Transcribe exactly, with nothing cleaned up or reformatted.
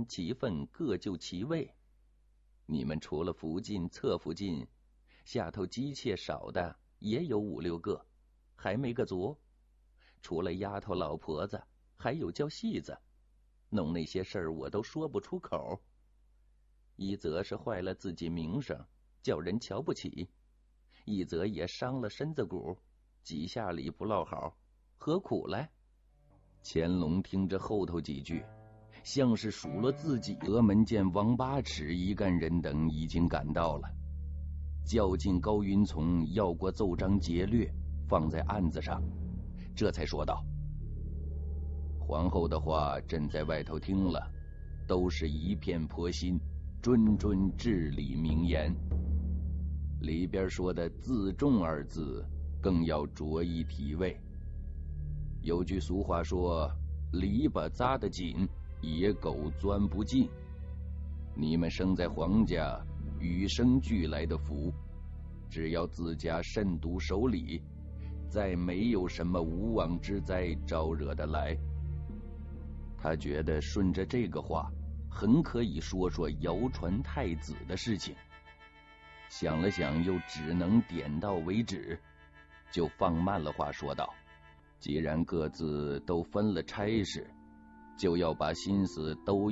其分，各就其位。你们除了福晋、侧福晋，下头姬妾少的也有五六个，还没个足。除了丫头老婆子，还有叫戏子，弄那些事儿我都说不出口。一则是坏了自己名声，叫人瞧不起；一则也伤了身子骨，几下里不落好，何苦来？乾隆听着后头几句，像是数落自己。峨门监王八尺一干人等已经赶到了，较劲高云从要过奏章劫掠，放在案子上，这才说道：皇后的话朕在外头听了，都是一片颇心，谆谆至理名言。里边说的自重二字更要着意体味。有句俗话说，篱笆扎得紧，野狗钻不进。你们生在皇家，与生俱来的福，只要自家慎独守礼，再没有什么无妄之灾招惹得来。他觉得顺着这个话，很可以说说谣传太子的事情。想了想，又只能点到为止，就放慢了话说道：既然各自都分了差事，就要把心思都